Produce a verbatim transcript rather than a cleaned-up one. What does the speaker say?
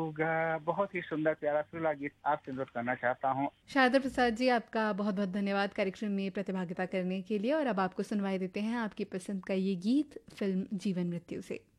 होगा। बहुत ही सुंदर प्यारा सुरीला गीत आपसे अनुरोध करना चाहता हूँ। शारदा प्रसाद जी, आपका बहुत-बहुत धन्यवाद कार्यक्रम में प्रतिभागिता करने के लिए और अब आपको सुनवाई देते हैं आपकी पसंद का ये गीत फ़िल्म जीवन मृत्यु से।